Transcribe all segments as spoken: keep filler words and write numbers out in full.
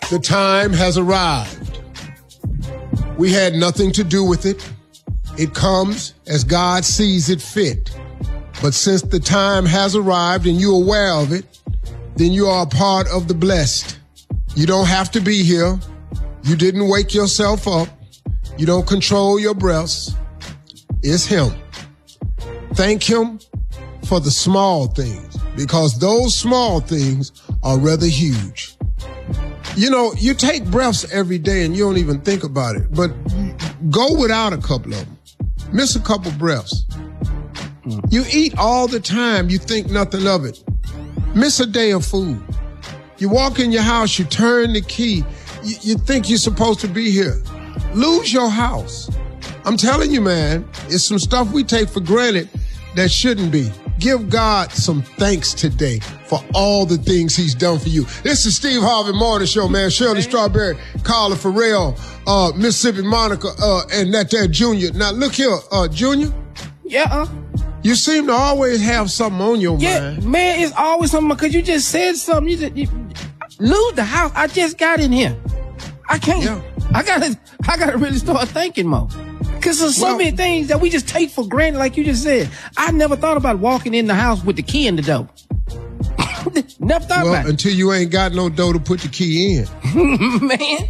The time has arrived. We had nothing to do with it. It comes as God sees it fit. But since the time has arrived and you're aware of it, then you are a part of the blessed. You don't have to be here. You didn't wake yourself up. You don't control your breaths. It's him. Thank him for the small things, because those small things are rather huge. You know, you take breaths every day and you don't even think about it, but go without a couple of them. Miss a couple breaths. You eat all the time, you think nothing of it. Miss a day of food. You walk in your house, you turn the key, you, you think you're supposed to be here. Lose your house. I'm telling you, man, it's some stuff we take for granted that shouldn't be. Give God some thanks today for all the things he's done for you. This is Steve Harvey Morning Show, man. Shirley Strawberry, Carla Farrell, uh, Mississippi Monica, uh, and that there Junior. Now, look here, uh, Junior. Yeah, uh. You seem to always have something on your yeah, mind. Yeah, man, it's always something, because you just said something. You, just, you lose the house. I just got in here. I can't. Yeah. I gotta, I gotta really start thinking more. Because there's so well, many things that we just take for granted, like you just said. I never thought about walking in the house with the key in the door. Never thought well, about it. Until you ain't got no door to put the key in. Man.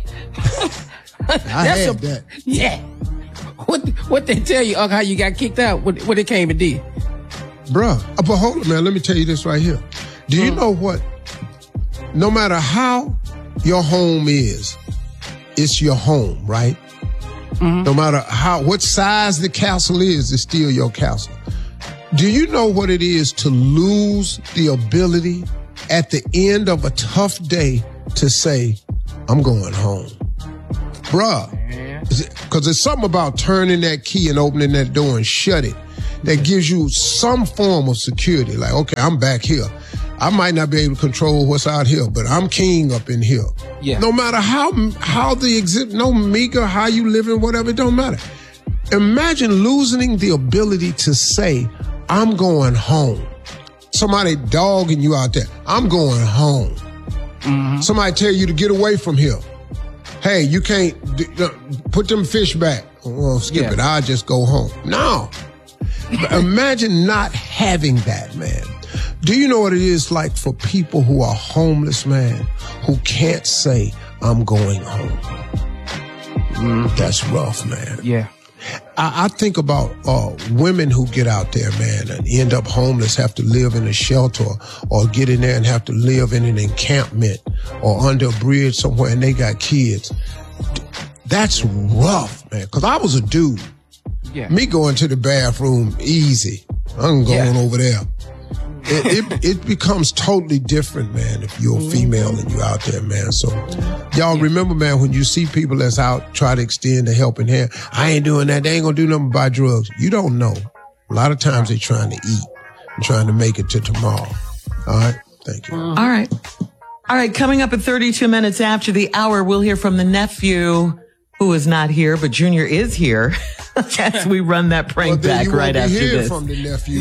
I had a, that. Yeah. What what they tell you, Unc, how you got kicked out, what, what they came and did? Bruh, uh, but hold on, man. Let me tell you this right here. Do you mm. know what? No matter how your home is, it's your home, right? Mm-hmm. No matter how, what size the castle is, it's still your castle. Do you know what it is to lose the ability at the end of a tough day to say, I'm going home? Bruh, because there's something about turning that key and opening that door and shut it that gives you some form of security. Like, okay, I'm back here. I might not be able to control what's out here, but I'm king up in here. Yeah. No matter how how the exist, no meager, how you living, whatever, it don't matter. Imagine losing the ability to say, I'm going home. Somebody dogging you out there. I'm going home. Mm-hmm. Somebody tell you to get away from here. Hey, you can't d- d- put them fish back. Well, skip yeah. it. I'll just go home. No. Imagine not having that, man. Do you know what it is like for people who are homeless, man, who can't say, I'm going home? Mm. That's rough, man. Yeah. I, I think about uh, women who get out there, man, and end up homeless, have to live in a shelter or get in there and have to live in an encampment or under a bridge somewhere, and they got kids. That's rough, man, because I was a dude. Yeah. Me going to the bathroom, easy. I'm going yeah. over there. It, it it becomes totally different, man, if you're a female and you're out there, man. So y'all remember, man, when you see people that's out, try to extend a helping hand. I ain't doing that. They ain't gonna do nothing but buy drugs. You don't know. A lot of times they're trying to eat and trying to make it to tomorrow. All right? Thank you. All right. All right. Coming up at thirty-two minutes after the hour, we'll hear from the nephew, who is not here, but Junior is here. As we run that prank well, back right after hear this. From the nephew.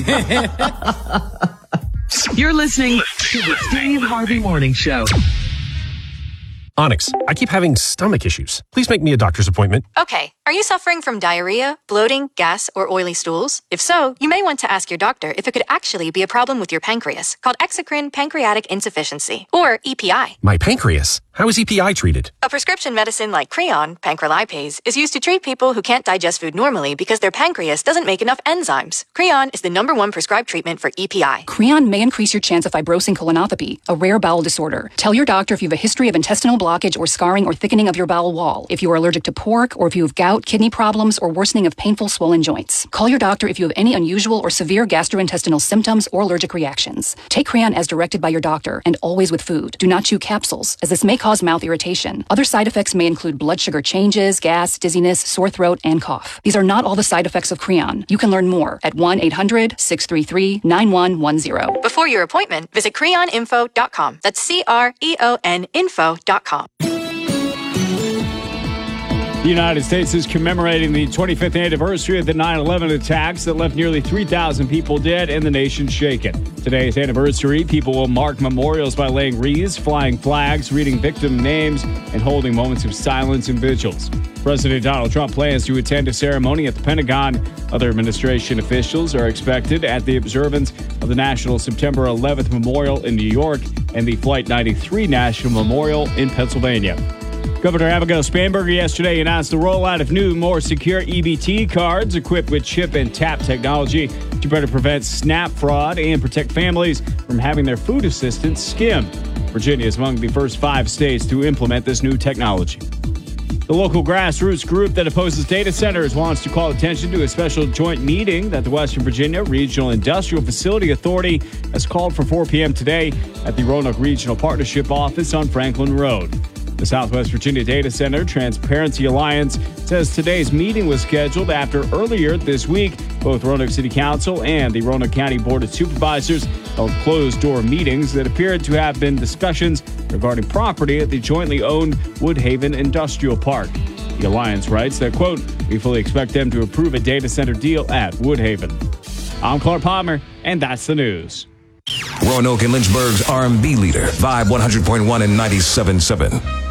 You're listening to the Steve Harvey Morning Show. Onyx, I keep having stomach issues. Please make me a doctor's appointment. Okay. Are you suffering from diarrhea, bloating, gas, or oily stools? If so, you may want to ask your doctor if it could actually be a problem with your pancreas, called exocrine pancreatic insufficiency, or E P I. My pancreas? How is E P I treated? A prescription medicine like Creon, pancrelipase, is used to treat people who can't digest food normally because their pancreas doesn't make enough enzymes. Creon is the number one prescribed treatment for E P I. Creon may increase your chance of fibrosing colonopathy, a rare bowel disorder. Tell your doctor if you have a history of intestinal blockage or scarring or thickening of your bowel wall, if you are allergic to pork, or if you have gout, kidney problems, or worsening of painful swollen joints. Call your doctor if you have any unusual or severe gastrointestinal symptoms or allergic reactions. Take Creon as directed by your doctor, and always with food. Do not chew capsules, as this may cause mouth irritation. Other side effects may include blood sugar changes, gas, dizziness, sore throat, and cough. These are not all the side effects of Creon. You can learn more at one eight hundred six three three nine one one zero. Before your appointment, visit creon info dot com. That's C R E O N info dot com. The United States is commemorating the twenty-fifth anniversary of the nine eleven attacks that left nearly three thousand people dead and the nation shaken. Today's anniversary, people will mark memorials by laying wreaths, flying flags, reading victim names, and holding moments of silence and vigils. President Donald Trump plans to attend a ceremony at the Pentagon. Other administration officials are expected at the observance of the National September eleventh Memorial in New York and the Flight ninety-three National Memorial in Pennsylvania. Governor Abigail Spanberger yesterday announced the rollout of new, more secure E B T cards equipped with chip and tap technology to better prevent SNAP fraud and protect families from having their food assistance skimmed. Virginia is among the first five states to implement this new technology. The local grassroots group that opposes data centers wants to call attention to a special joint meeting that the Western Virginia Regional Industrial Facility Authority has called for four p.m. today at the Roanoke Regional Partnership Office on Franklin Road. The Southwest Virginia Data Center Transparency Alliance says today's meeting was scheduled after earlier this week, both Roanoke City Council and the Roanoke County Board of Supervisors held closed-door meetings that appeared to have been discussions regarding property at the jointly owned Woodhaven Industrial Park. The Alliance writes that, quote, "We fully expect them to approve a data center deal at Woodhaven." I'm Clark Palmer, and that's the news. Roanoke and Lynchburg's R and B leader, Vibe one hundred point one and ninety-seven point seven.